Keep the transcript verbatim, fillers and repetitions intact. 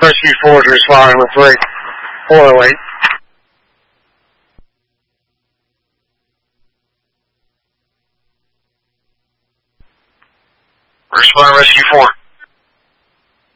Rescue four is responding with rate four oh eight. Responding